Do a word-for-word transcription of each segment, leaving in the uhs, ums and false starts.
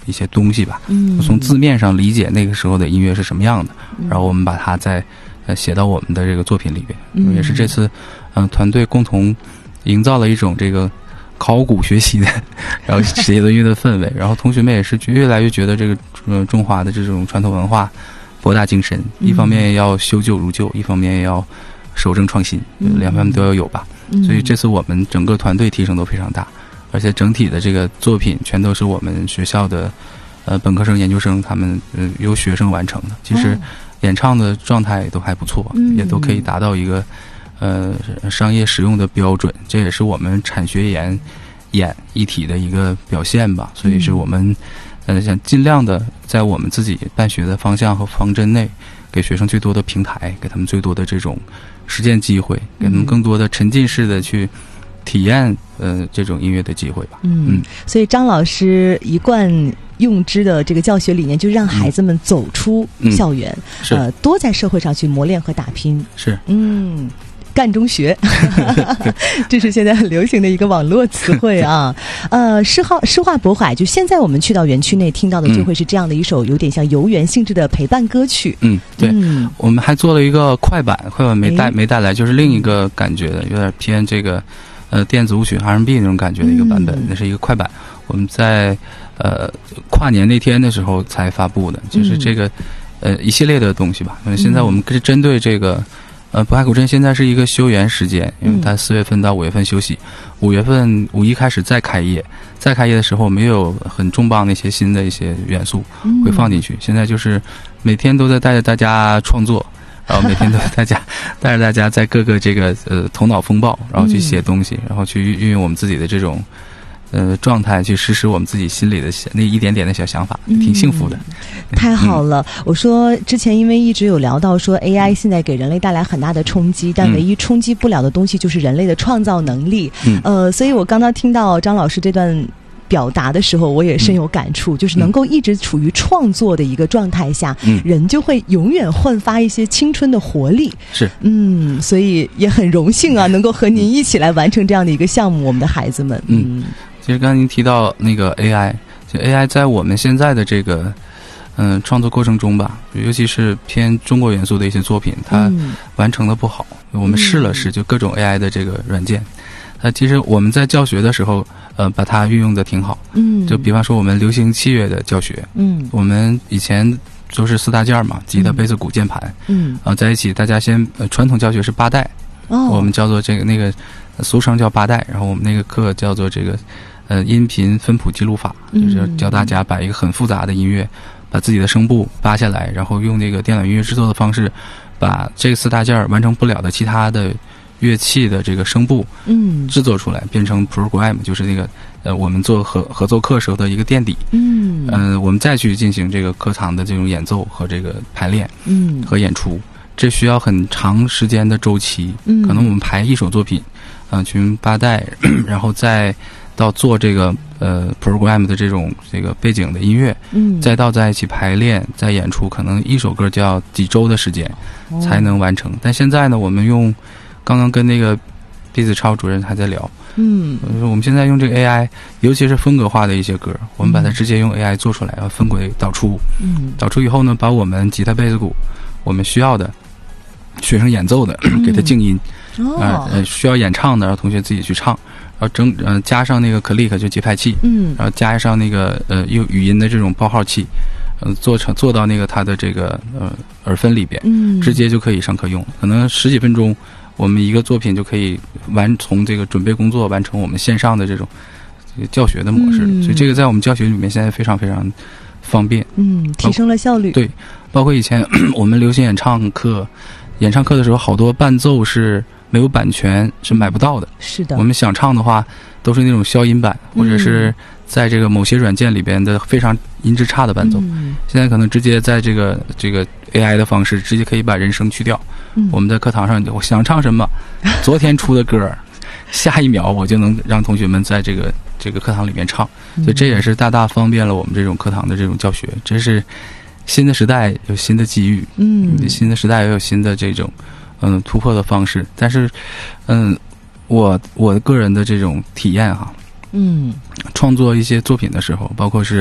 一些东西吧， 嗯， 从字面上理解那个时候的音乐是什么样的，嗯、然后我们把它再呃写到我们的这个作品里边，嗯、也是这次嗯、呃、团队共同营造了一种这个考古学习的，然后写作音乐的氛围，然后同学们也是越来越觉得这个呃中华的这种传统文化博大精深，一方面要修旧如旧，一方面也要守正创新，嗯、两方面都要有吧。嗯、所以这次我们整个团队提升都非常大，而且整体的这个作品全都是我们学校的呃本科生、研究生他们呃由学生完成的。其实演唱的状态也都还不错，嗯、也都可以达到一个呃商业使用的标准，这也是我们产学研演一体的一个表现吧。所以是我们呃想尽量的在我们自己办学的方向和方针内，给学生最多的平台，给他们最多的这种实践机会，给他们更多的沉浸式的去体验呃这种音乐的机会吧。 嗯，嗯所以张老师一贯用之的这个教学理念，就让孩子们走出校园， 嗯、 呃，多在社会上去磨练和打拼。 是， 嗯。干中学这是现在很流行的一个网络词汇啊。呃，诗画诗画渤海，就现在我们去到园区内听到的就会是这样的一首有点像游园性质的陪伴歌曲。 嗯，对，嗯、我们还做了一个快板，快板没带没带来，就是另一个感觉的，有点偏这个呃电子舞曲 R and B 那种感觉的一个版本，那、嗯、是一个快板。我们在呃跨年那天的时候才发布的，就是这个、嗯、呃一系列的东西吧。现在我们是针对这个。呃，渤海古镇现在是一个休园时间，因为它四月份到五月份休息，五、嗯、月份五一开始再开业，再开业的时候，我们也有很重磅的一些新的一些元素会放进去。嗯、现在就是每天都在带着大家创作，然后每天都大家带着大家在各个这个呃头脑风暴，然后去写东西，嗯、然后去运用我们自己的这种。呃，状态去实施我们自己心里的那一点点的小想法，挺幸福的。 嗯、太好了！嗯、我说之前因为一直有聊到说 A I 现在给人类带来很大的冲击，但唯一冲击不了的东西就是人类的创造能力。嗯、呃，所以我刚刚听到张老师这段表达的时候，我也深有感触，嗯、就是能够一直处于创作的一个状态下，嗯、人就会永远焕发一些青春的活力。 是， 嗯，所以也很荣幸啊，能够和您一起来完成这样的一个项目，我们的孩子们。 嗯。嗯其实刚才您提到那个 A I， 就 A I 在我们现在的这个嗯、呃、创作过程中吧，尤其是偏中国元素的一些作品，它完成的不好。嗯、我们试了试，就各种 A I 的这个软件，它其实我们在教学的时候，呃，把它运用的挺好。嗯，就比方说我们流行器乐的教学，嗯，我们以前都是四大件嘛，吉他、贝斯、鼓、键盘，嗯，然后在一起，大家先呃传统教学是八代，哦，我们叫做这个那个俗称叫八代，然后我们那个课叫做这个。呃，音频分谱记录法，就是教大家把一个很复杂的音乐，把自己的声部扒下来，然后用这个电脑音乐制作的方式，把这四大件完成不了的其他的乐器的这个声部，嗯，制作出来，变成 program， 就是那个呃，我们做合合奏课时候的一个垫底，嗯，呃，我们再去进行这个课堂的这种演奏和这个排练，嗯，和演出，这需要很长时间的周期，嗯，可能我们排一首作品，嗯、呃，群八代，然后再。到做这个呃 program 的这种这个背景的音乐，嗯，再到在一起排练再演出，可能一首歌就要几周的时间才能完成。哦、但现在呢，我们用刚刚跟那个毕子超主任还在聊，嗯，我们现在用这个 A I， 尤其是风格化的一些歌，我们把它直接用 A I 做出来，然后分轨导出，嗯，导出以后呢，把我们吉他、贝斯、鼓我们需要的学生演奏的给它静音，啊、嗯呃，需要演唱的让同学自己去唱。然后整呃加上那个 click 就节拍器，嗯，然后加上那个呃用语音的这种报号器，呃做成做到那个它的这个呃耳分里边，嗯，直接就可以上课用，可能十几分钟，我们一个作品就可以完从这个准备工作完成我们线上的这种这个教学的模式，嗯、所以这个在我们教学里面现在非常非常方便， 嗯，提升了效率。 对，包括以前我们流行演唱课，演唱课的时候，好多伴奏是。没有版权是买不到的， 是的。 我们想唱的话，都是那种消音版，或者是在这个某些软件里边的非常音质差的伴奏。嗯、现在可能直接在这个这个 A I 的方式，直接可以把人声去掉。嗯、我们在课堂上，我想唱什么，昨天出的歌，下一秒我就能让同学们在这个这个课堂里面唱。所以这也是大大方便了我们这种课堂的这种教学。这是新的时代有新的机遇，嗯，新的时代也有新的这种。嗯，突破的方式，但是，嗯，我我个人的这种体验哈，嗯，创作一些作品的时候，包括是，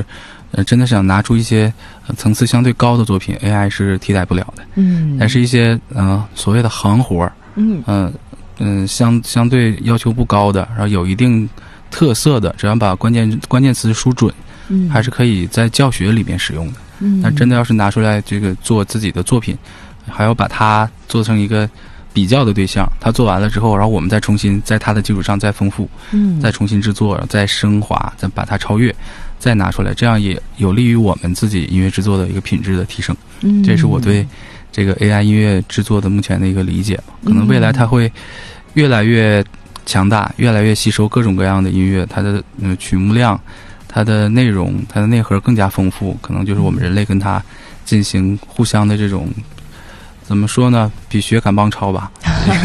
呃，真的想拿出一些、呃、层次相对高的作品 ，A I 是替代不了的。 嗯， 但是一些呃所谓的行活儿，嗯嗯、呃呃、相相对要求不高的，然后有一定特色的，只要把关键关键词输准，嗯，还是可以在教学里面使用的。嗯，但真的要是拿出来这个做自己的作品，还要把它做成一个比较的对象，他做完了之后，然后我们再重新在他的基础上再丰富，嗯，再重新制作，再升华，再把它超越，再拿出来，这样也有利于我们自己音乐制作的一个品质的提升。嗯，这是我对这个 A I 音乐制作的目前的一个理解。可能未来它会越来越强大，越来越吸收各种各样的音乐，它的呃曲目量、它的内容、它的内核更加丰富，可能就是我们人类跟它进行互相的这种。怎么说呢？比学赶帮超吧。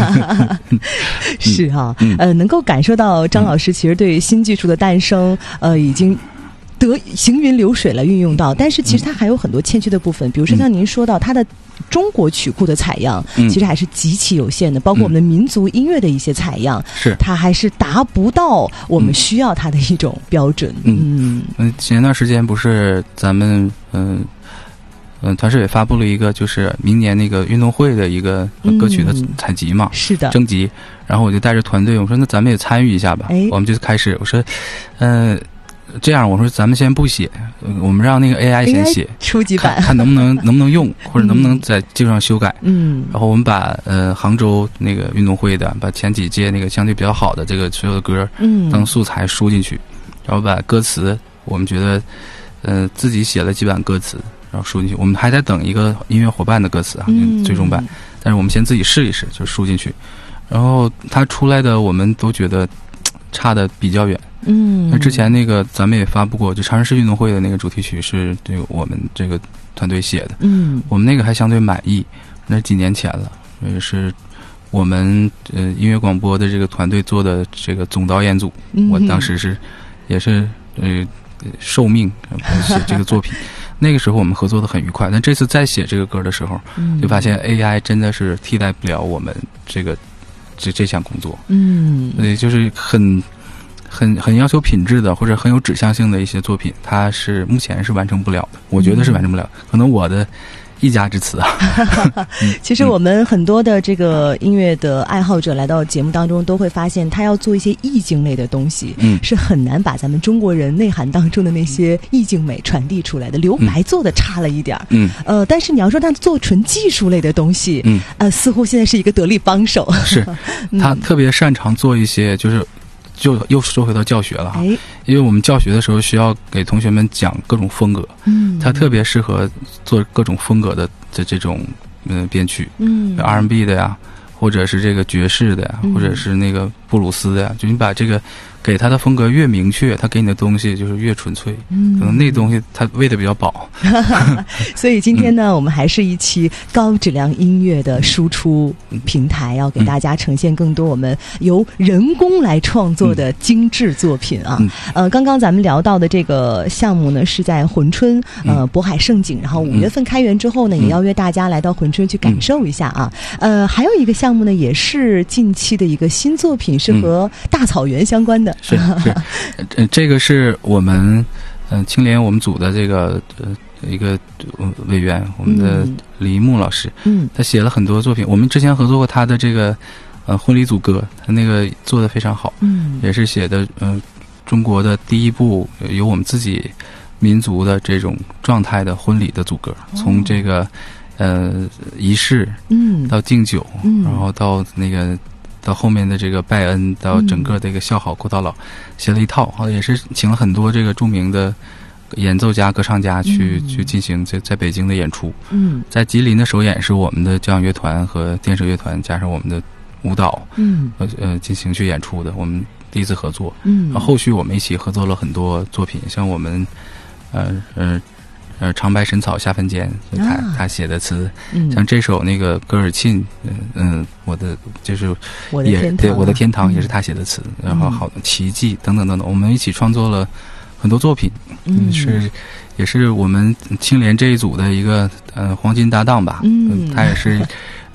是哈、啊嗯，呃，能够感受到张老师其实对于新技术的诞生，呃，已经得行云流水了，运用到。但是其实它还有很多欠缺的部分，比如说像您说到它的中国曲库的采样，嗯、其实还是极其有限的，包括我们的民族音乐的一些采样，是、嗯、它还是达不到我们需要它的一种标准。 嗯嗯，前段时间不是咱们嗯。呃嗯，团市委发布了一个就是明年那个运动会的一个歌曲的采集嘛， 嗯、是的， 征集。然后我就带着团队，我说那咱们也参与一下吧。哎，我们就开始，我说，呃，这样，我说咱们先不写，我们让那个 A I 先写初级版， 看, 看能不能能不能用，或者能不能在技术上修改。嗯。然后我们把呃杭州那个运动会的，把前几届那个相对比较好的这个所有的歌，嗯，当素材输进去，然后把歌词，我们觉得，呃，自己写了几版歌词。然后输进去，我们还在等一个音乐伙伴的歌词啊，嗯、最终版。但是我们先自己试一试，就输进去。然后它出来的，我们都觉得差的比较远。嗯，那之前那个咱们也发布过，就长春市运动会的那个主题曲是这个我们这个团队写的。嗯，我们那个还相对满意，那几年前了，也是我们呃音乐广播的这个团队做的这个总导演组，嗯、我当时是也是呃受命写这个作品。那个时候我们合作的很愉快，但这次再写这个歌的时候，嗯、就发现 A I 真的是替代不了我们这个这这项工作。嗯，所以就是很很很要求品质的或者很有指向性的一些作品，它是目前是完成不了的。我觉得是完成不了，嗯、可能我的一家之词啊。 其实我们很多的这个音乐的爱好者来到节目当中，都会发现他要做一些意境类的东西，嗯，是很难把咱们中国人内涵当中的那些意境美传递出来的。留白做的差了一点，嗯，呃，但是你要说他做纯技术类的东西，嗯，呃，似乎现在是一个得力帮手。 是，他特别擅长做一些就是。就又说回到教学了哈，因为我们教学的时候需要给同学们讲各种风格，嗯，他特别适合做各种风格的的这种嗯编曲，嗯 ，R and B 的呀，或者是这个爵士的呀，嗯、或者是那个布鲁斯的呀，就你把这个给他的风格越明确，他给你的东西就是越纯粹，嗯，可能那东西他喂的比较饱。 所以今天呢、嗯，我们还是一期高质量音乐的输出平台，要给大家呈现更多我们由人工来创作的精致作品啊。嗯、呃，刚刚咱们聊到的这个项目呢，是在珲春呃渤海盛景，然后五月份开园之后呢，嗯、也邀约大家来到珲春去感受一下啊。呃，还有一个项目呢，也是近期的一个新作品，是和大草原相关的。 是是，呃，这个是我们嗯、呃、青联我们组的这个呃一个委员，我们的李一木老师，嗯，他写了很多作品，我们之前合作过他的这个呃婚礼组歌，他那个做得非常好，嗯，也是写的嗯、呃、中国的第一部有我们自己民族的这种状态的婚礼的组歌，哦、从这个呃仪式，嗯，到敬酒，嗯，然后到那个。到后面的这个拜恩，到整个这个孝好过到老，写了一套，也是请了很多这个著名的演奏家、歌唱家去、嗯、去进行在在北京的演出。嗯，在吉林的首演是我们的交响乐团和电声乐团加上我们的舞蹈，嗯，呃呃进行去演出的，我们第一次合作。嗯，然后后续我们一起合作了很多作品，像我们，呃呃。呃，长白神草下凡间，他、啊、他写的词、嗯，像这首那个戈尔沁，嗯、呃、嗯，我的就是也对我的天堂也是他写的词，嗯、然后好奇迹等等等等，我们一起创作了很多作品，嗯，是也是我们青联这一组的一个呃黄金搭档吧，嗯，他也是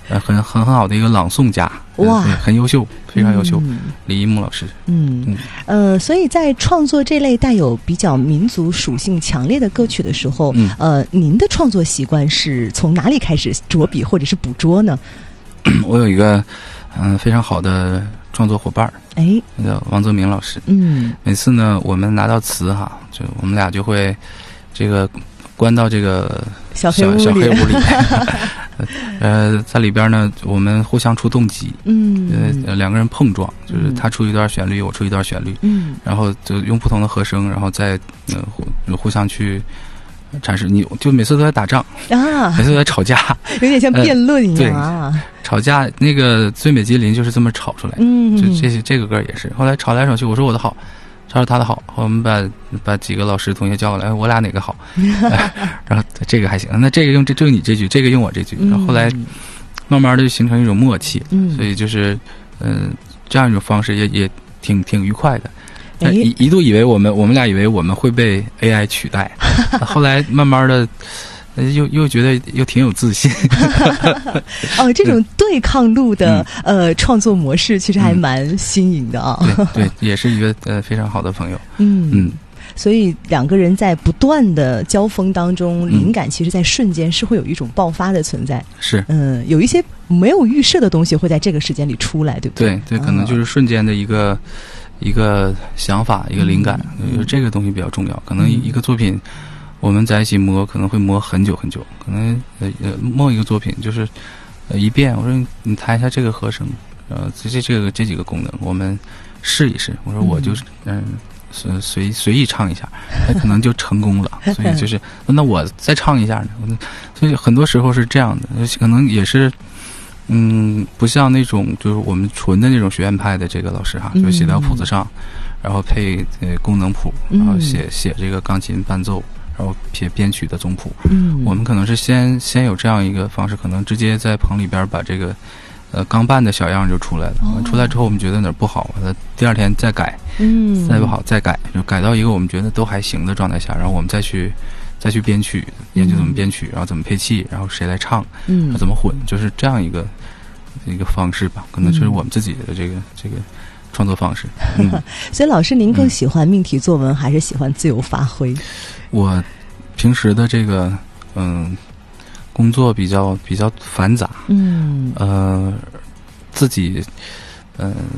呃，很很很好的一个朗诵家，哇，呃、很优秀，非常优秀，嗯、李一木老师。 嗯嗯，呃，所以在创作这类带有比较民族属性强烈的歌曲的时候，嗯、呃，您的创作习惯是从哪里开始着笔或者是捕捉呢？ 我有一个嗯、呃、非常好的创作伙伴， 哎， 那叫王泽明老师。 嗯， 每次呢，我们拿到词哈，就我们俩就会这个关到这个小黑屋里， 小黑屋里呃，在里边呢，我们互相出动机，嗯，呃，两个人碰撞，就是他出一段旋律，我出一段旋律，嗯，然后就用不同的和声，然后再呃互互相去阐释。你就每次都在打仗啊，每次都在吵架， 有点像辩论一样啊。 呃、吵架那个最美吉林就是这么吵出来的，嗯，就这些这个歌也是。后来吵来吵去，我说我的好。他说他的好，我们把把几个老师同学叫过来，我俩哪个好？然后这个还行，那这个用这就你这句，这个用我这句。然后后来慢慢的就形成一种默契，嗯、所以就是嗯、呃、这样一种方式也也挺挺愉快的。但一一度以为我们我们俩以为我们会被 A I 取代，后来慢慢的。又又觉得又挺有自信哦，这种对抗路的、嗯、呃创作模式其实还蛮新颖的啊。 嗯、对对，也是一个呃非常好的朋友。 嗯嗯，所以两个人在不断的交锋当中，灵感其实在瞬间是会有一种爆发的存在。 是， 嗯，有一些没有预设的东西会在这个时间里出来，对不对？ 对对，可能就是瞬间的一个、嗯、一个想法，一个灵感，嗯、这个东西比较重要。可能一个作品。我们在一起磨，可能会磨很久很久。可能呃呃，某一个作品就是呃一遍，我说你弹一下这个和声，呃，这这这个这几个功能，我们试一试。我说我就是嗯随随随意唱一下，那可能就成功了。所以就是那我再唱一下呢。所以很多时候是这样的，可能也是嗯，不像那种就是我们纯的那种学院派的这个老师哈，就写到谱子上，然后配呃功能谱，然后写写这个钢琴伴奏。然后写编曲的总谱，嗯，我们可能是先先有这样一个方式，可能直接在棚里边把这个呃钢伴的小样就出来了。哦、出来之后，我们觉得哪儿不好，呃，第二天再改，嗯，再不好再改，就改到一个我们觉得都还行的状态下，然后我们再去再去编曲，研究怎么编曲，然后怎么配器，然后谁来唱，嗯，怎么混，就是这样一个一个方式吧。可能就是我们自己的这个这个创作方式。嗯、 所以，老师您更喜欢命题作文，还是喜欢自由发挥？ 我平时的这个嗯工作比较比较繁杂，嗯呃自己嗯、呃、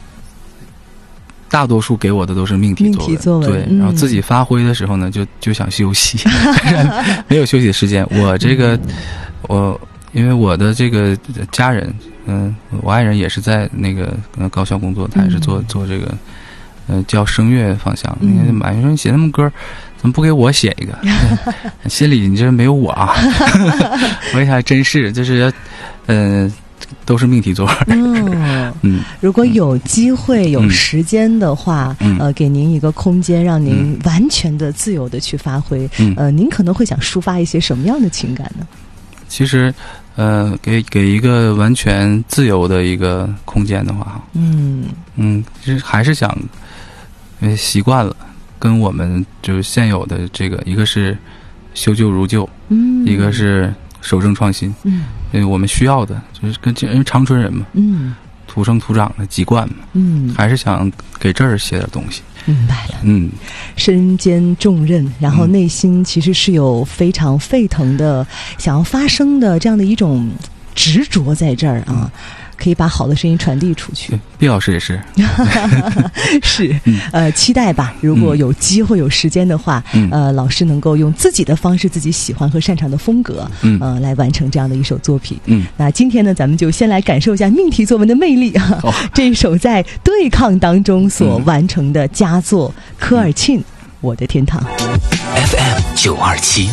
大多数给我的都是命题作文， 命题作文对， 嗯、 然后自己发挥的时候呢，就就想休息，没有休息的时间。我这个我因为我的这个家人，嗯、呃，我爱人也是在那个高校工作，他也是做、嗯、做这个呃教声乐方向。你看马云说你写那么歌。怎么不给我写一个？心里你这没有我啊！我一想真是，就是嗯、呃，都是命题作文。 嗯嗯，如果有机会、有时间的话，嗯、呃，给您一个空间，让您完全的自由的去发挥。嗯、呃，您可能会想抒发一些什么样的情感呢？ 其实，呃，给给一个完全自由的一个空间的话，嗯嗯，其实还是想，因为习惯了。跟我们就是现有的这个，一个是修旧如旧，嗯，一个是守正创新，嗯，因为我们需要的就是跟因为长春人嘛，嗯，土生土长的籍贯嘛，嗯，还是想给这儿写点东西。 明白了，嗯，身兼重任，然后内心其实是有非常沸腾的、想要发声的这样的一种执着在这儿啊。嗯，可以把好的声音传递出去。 毕老师也是， 是，嗯、呃，期待吧。如果有机会、有时间的话，嗯、呃，老师能够用自己的方式、自己喜欢和擅长的风格，嗯，呃，来完成这样的一首作品。嗯，那今天呢，咱们就先来感受一下命题作文的魅力啊。哦、这一首在对抗当中所完成的佳作，嗯、科尔沁《我的天堂》。 F M 九二七，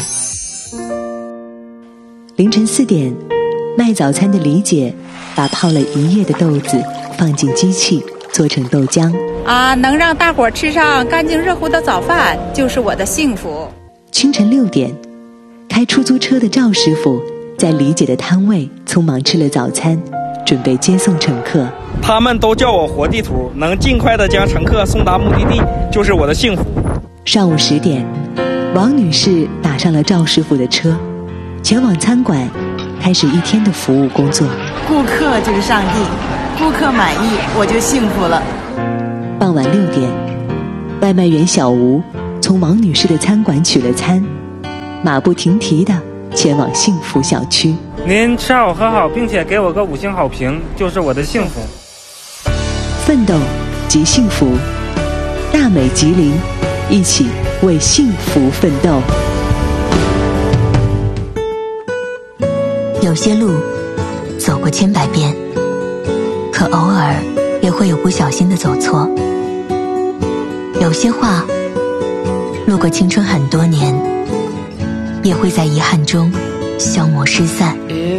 凌晨四点。卖早餐的李姐把泡了一夜的豆子放进机器做成豆浆啊，能让大伙吃上干净热乎的早饭就是我的幸福。 清晨六点，开出租车的赵师傅在李姐的摊位匆忙吃了早餐，准备接送乘客。 他们都叫我活地图，能尽快的将乘客送达目的地就是我的幸福。 上午十点，王女士打上了赵师傅的车，前往餐馆开始一天的服务工作。 顾客就是上帝，顾客满意我就幸福了。 傍晚六点，外卖员小吴从王女士的餐馆取了餐，马不停蹄地前往幸福小区。 您吃好喝好，并且给我个五星好评，就是我的幸福。 奋斗即幸福，大美吉林，一起为幸福奋斗。 有些路走过千百遍，可偶尔也会有不小心的走错。有些话路过青春很多年，也会在遗憾中消磨失散。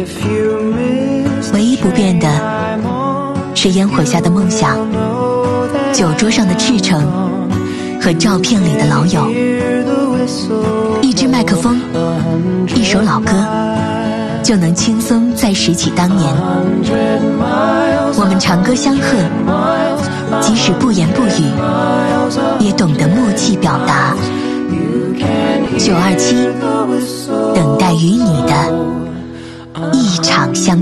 唯一不变的是烟火下的梦想，酒桌上的赤诚和照片里的老友。一支麦克风，一首老歌，就能轻松再拾起当年。我们长歌相和，即使不言不语，也懂得默契表达。九二七，等待与你的一场相